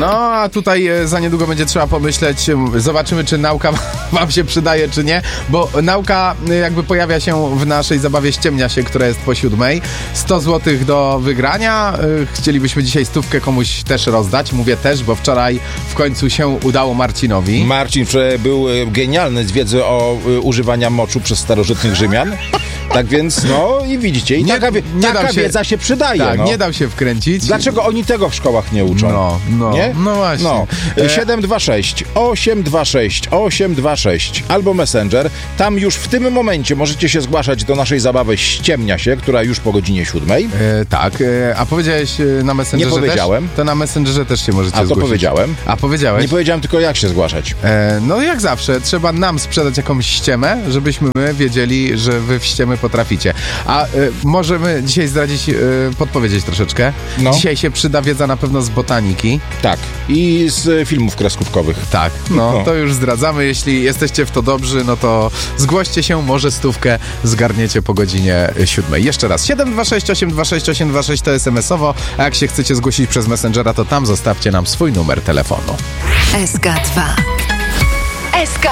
No, a tutaj za niedługo będzie trzeba pomyśleć, zobaczymy, czy nauka wam się przydaje, czy nie, bo nauka jakby pojawia się w naszej zabawie Ściemnia się, która jest po 7:00. 100 zł do wygrania. Chcielibyśmy dzisiaj stówkę komuś też rozdać. Mówię też, bo wczoraj w końcu się udało Marcinowi. Marcin był genialny z wiedzy o używania moczu przez starożytnych Rzymian. Tak więc, no i widzicie, i taka wiedza się przydaje. Tak, no. nie dał się wkręcić. Dlaczego oni tego w szkołach nie uczą? No właśnie. No. 726 826 826 albo Messenger. Tam już w tym momencie możecie się zgłaszać do naszej zabawy Ściemnia się, która już po godzinie 7:00. Tak, a powiedziałeś na Messengerze Nie powiedziałem. też? To na Messengerze też się możecie zgłosić. A to powiedziałem. A powiedziałeś? Nie powiedziałem tylko, jak się zgłaszać. No jak zawsze, trzeba nam sprzedać jakąś ściemę, żebyśmy my wiedzieli, że wy w ściemy potraficie. A możemy dzisiaj zdradzić, podpowiedzieć troszeczkę. No. Dzisiaj się przyda wiedza na pewno z botaniki. Tak. I z filmów kreskówkowych. Tak, to już zdradzamy. Jeśli jesteście w to dobrzy, no to zgłoście się, może stówkę zgarniecie po godzinie 7:00. Jeszcze raz, 726 826 826 to SMS-owo, a jak się chcecie zgłosić przez Messengera, to tam zostawcie nam swój numer telefonu. SK2. SK2.